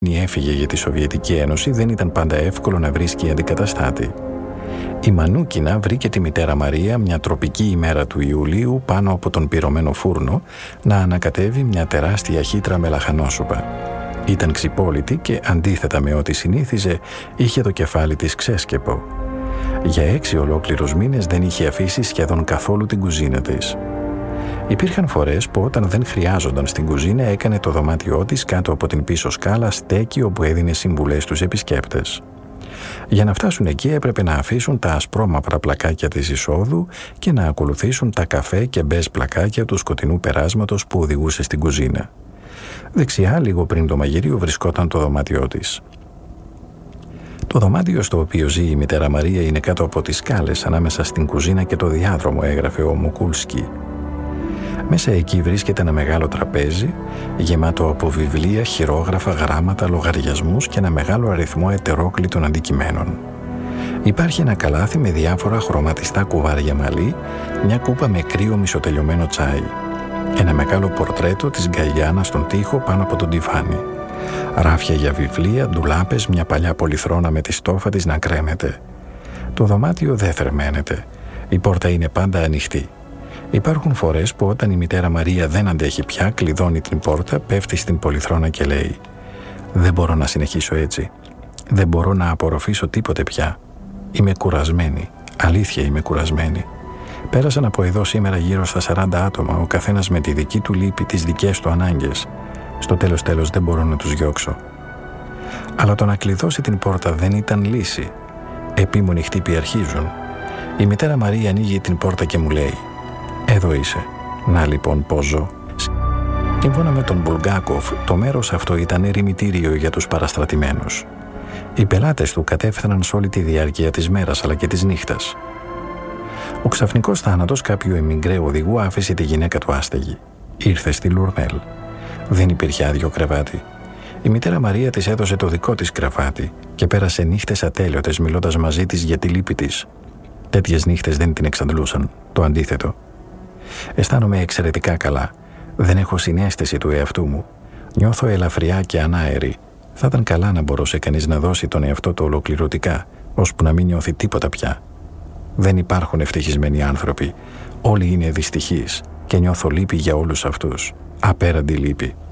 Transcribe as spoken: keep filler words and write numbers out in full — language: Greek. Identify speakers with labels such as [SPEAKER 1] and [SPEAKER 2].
[SPEAKER 1] έφυγε για τη Σοβιετική Ένωση, δεν ήταν πάντα εύκολο να βρίσκει αντικαταστάτη. Η Μανούκινα βρήκε τη μητέρα Μαρία μια τροπική ημέρα του Ιουλίου πάνω από τον πυρωμένο φούρνο να ανακατεύει μια τεράστια χύτρα με λαχανόσουπα. Ήταν ξυπόλυτη και αντίθετα με ό,τι συνήθιζε είχε το κεφάλι της ξέσκεπο. Για έξι ολόκληρους μήνες δεν είχε αφήσει σχεδόν καθόλου την κουζίνα της. Υπήρχαν φορές που όταν δεν χρειάζονταν στην κουζίνα έκανε το δωμάτιό της κάτω από την πίσω σκάλα στέκι όπου έδινε συμβουλές στους επισκέπτες. Για να φτάσουν εκεί έπρεπε να αφήσουν τα ασπρόμαυρα πλακάκια της εισόδου και να ακολουθήσουν τα καφέ και μπέζ πλακάκια του σκοτεινού περάσματος που οδηγούσε στην κουζίνα. Δεξιά, λίγο πριν το μαγειρίο, βρισκόταν το δωμάτιό της. Το δωμάτιο στο οποίο ζει η μητέρα Μαρία είναι κάτω από τις σκάλες ανάμεσα στην κουζίνα και το διάδρομο, έγραφε ο Μουκούλσκι. Μέσα εκεί βρίσκεται ένα μεγάλο τραπέζι γεμάτο από βιβλία, χειρόγραφα, γράμματα, λογαριασμούς και ένα μεγάλο αριθμό ετερόκλητων αντικειμένων. Υπάρχει ένα καλάθι με διάφορα χρωματιστά κουβάρια μαλλί, μια κούπα με κρύο μισοτελειωμένο τσάι. Ένα μεγάλο πορτρέτο της Γκαϊάννα στον τοίχο πάνω από τον τιφάνι. Ράφια για βιβλία, ντουλάπες, μια παλιά πολυθρόνα με τη στόφα της να κρέμεται. Το δωμάτιο δεν θερμαίνεται. Η πόρτα είναι πάντα ανοιχτή. Υπάρχουν φορές που όταν η μητέρα Μαρία δεν αντέχει πια, κλειδώνει την πόρτα, πέφτει στην πολυθρόνα και λέει «Δεν μπορώ να συνεχίσω έτσι. Δεν μπορώ να απορροφήσω τίποτε πια. Είμαι κουρασμένη. Αλήθεια είμαι κουρασμένη. Πέρασαν από εδώ σήμερα γύρω στα σαράντα άτομα, ο καθένας με τη δική του λύπη, τις δικές του ανάγκες. Στο τέλος τέλος δεν μπορώ να τους διώξω». Αλλά το να κλειδώσει την πόρτα δεν ήταν λύση. Επίμονοι χτύποι αρχίζουν. Η μητέρα Μαρία ανοίγει την πόρτα και μου λέει «Εδώ είσαι. Να λοιπόν πώς ζω». Σύμφωνα με τον Μπουλγκάκοφ, το μέρος αυτό ήταν ερημητήριο για τους παραστρατημένους. Οι πελάτες του κατέφθαναν σε όλη τη διάρκεια της μέρας αλλά και της νύχτας. Ο ξαφνικός θάνατος κάποιου εμιγκρέ οδηγού άφησε τη γυναίκα του άστεγη. Ήρθε στη Λουρμέλ. Δεν υπήρχε άδειο κρεβάτι. Η μητέρα Μαρία της έδωσε το δικό της κρεβάτι και πέρασε νύχτες ατέλειωτες μιλώντας μαζί της για τη λύπη της. Τέτοιες νύχτες δεν την εξαντλούσαν. Το αντίθετο. Αισθάνομαι εξαιρετικά καλά. Δεν έχω συναίσθηση του εαυτού μου. Νιώθω ελαφριά και ανάερη. Θα ήταν καλά να μπορούσε κανείς να δώσει τον εαυτό του ολοκληρωτικά, ώσπου να μην νιώθει τίποτα πια. Δεν υπάρχουν ευτυχισμένοι άνθρωποι. Όλοι είναι δυστυχείς και νιώθω λύπη για όλους αυτούς. Απέραντη λύπη.